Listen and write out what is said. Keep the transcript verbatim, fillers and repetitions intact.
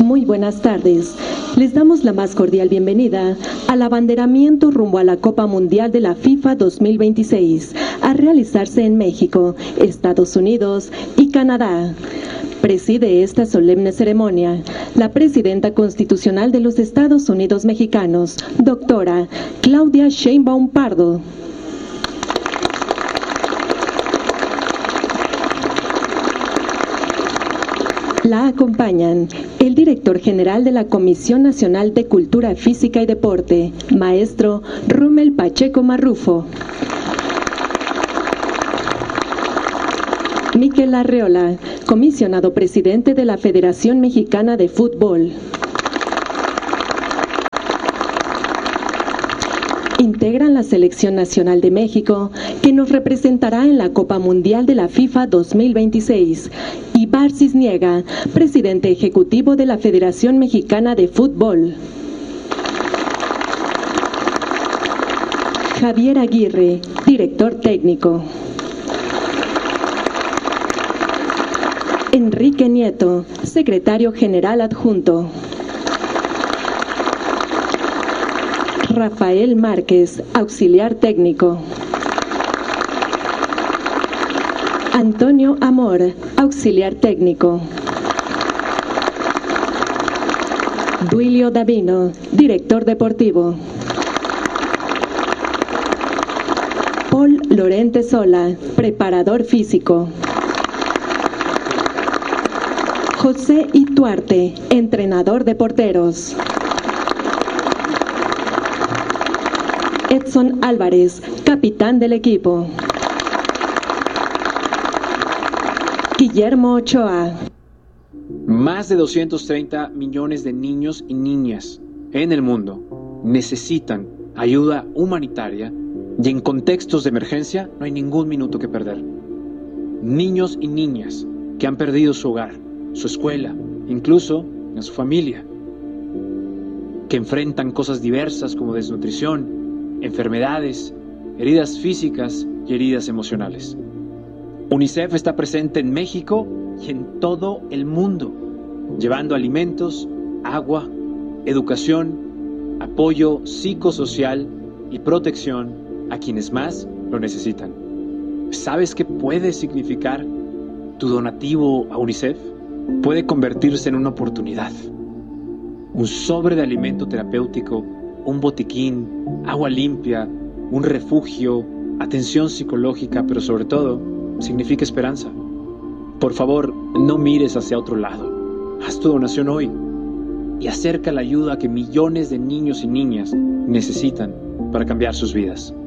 Muy buenas tardes. Les damos la más cordial bienvenida al abanderamiento rumbo a la Copa Mundial de la FIFA dos mil veintiséis, a realizarse en México, Estados Unidos y Canadá. Preside esta solemne ceremonia la presidenta constitucional de los Estados Unidos mexicanos, doctora Claudia Sheinbaum Pardo. La acompañan el director general de la Comisión Nacional de Cultura Física y Deporte, maestro Rommel Pacheco Marrufo. Miquel Arreola, comisionado presidente de la Federación Mexicana de Fútbol. Integran la Selección Nacional de México, que nos representará en la Copa Mundial de la FIFA dos mil veintiséis. Ibar Cisniega, presidente ejecutivo de la Federación Mexicana de Fútbol. Javier Aguirre, director técnico. Enrique Nieto, secretario general adjunto. Rafael Márquez, auxiliar técnico. Antonio Amor, auxiliar técnico. Duilio Davino, director deportivo. Paul Lorente Sola, preparador físico. José Ituarte, entrenador de porteros. Edson Álvarez, capitán del equipo. Guillermo Ochoa. Más de doscientos treinta millones de niños y niñas en el mundo necesitan ayuda humanitaria y en contextos de emergencia no hay ningún minuto que perder. Niños y niñas que han perdido su hogar, su escuela, incluso a su familia, que enfrentan cosas diversas como desnutrición, enfermedades, heridas físicas y heridas emocionales. UNICEF está presente en México y en todo el mundo, llevando alimentos, agua, educación, apoyo psicosocial y protección a quienes más lo necesitan. ¿Sabes qué puede significar tu donativo a UNICEF? Puede convertirse en una oportunidad. Un sobre de alimento terapéutico, un botiquín, agua limpia, un refugio, atención psicológica, pero sobre todo, significa esperanza. Por favor, no mires hacia otro lado. Haz tu donación hoy y acerca la ayuda que millones de niños y niñas necesitan para cambiar sus vidas.